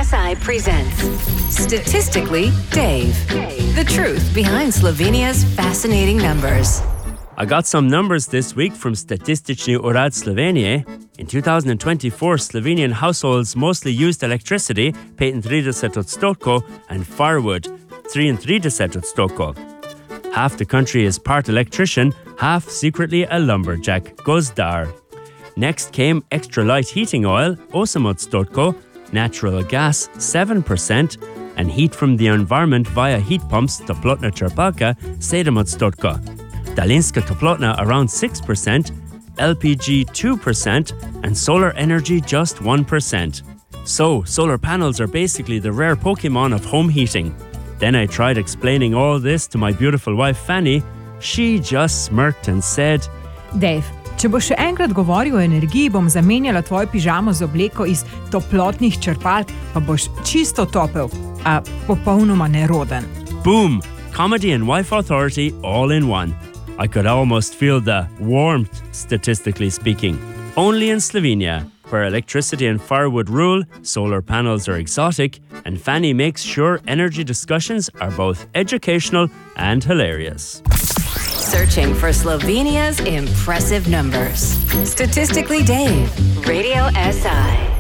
SI presents Statistically Dave. The truth behind Slovenia's fascinating numbers. I got some numbers this week from Statistični urad Slovenije. In 2024, Slovenian households mostly used electricity, 35%, and firewood, 33%. Half the country is part electrician, half secretly a lumberjack, gozdar. Next came extra light heating oil, 8%, natural gas, 7%, and heat from the environment via heat pumps, toplotna črpalka, 7%. Daljinska toplotna around 6%, LPG 2%, and solar energy just 1%. So, solar panels are basically the rare Pokemon of home heating. Then I tried explaining all this to my beautiful wife Fanny. She just smirked and said, Dave, če boš še enkrat govoril o energiji, bom zamenjala tvojo pižamo z obleko iz toplotnih črpalk, pa boš čisto topel, a popolnoma neroden. Boom! Comedy and wife authority all in one. I could almost feel the warmth, statistically speaking. Only in Slovenia, where electricity and firewood rule, solar panels are exotic, and Fanny makes sure energy discussions are both educational and hilarious. Searching for Slovenia's impressive numbers. Statistically Dave, Radio SI.